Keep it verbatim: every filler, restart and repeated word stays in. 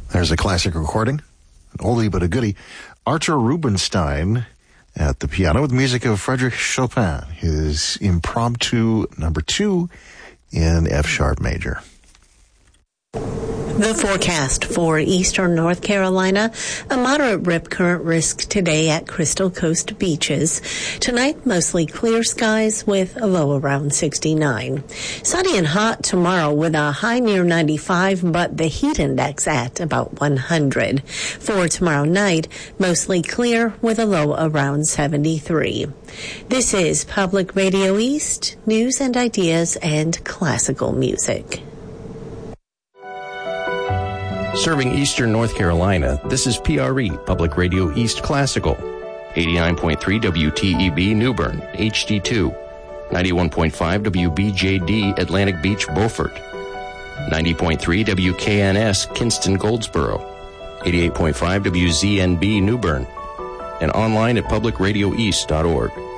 There's a classic recording, an oldie but a goodie. Artur Rubinstein at the piano with music of Frédéric Chopin, his impromptu number two in F sharp major. The forecast for eastern North Carolina, a moderate rip current risk today at Crystal Coast beaches. Tonight, mostly clear skies with a low around sixty-nine. Sunny and hot tomorrow with a high near ninety-five, but the heat index at about one hundred. For tomorrow night, mostly clear with a low around seventy-three. This is Public Radio East, news and ideas and classical music. Serving eastern North Carolina, this is P R E, Public Radio East Classical. eighty-nine point three W T E B New Bern, H D two. ninety-one point five W B J D Atlantic Beach, Beaufort. ninety point three W K N S Kinston, Goldsboro. eighty-eight point five W Z N B New Bern. And online at public radio east dot org.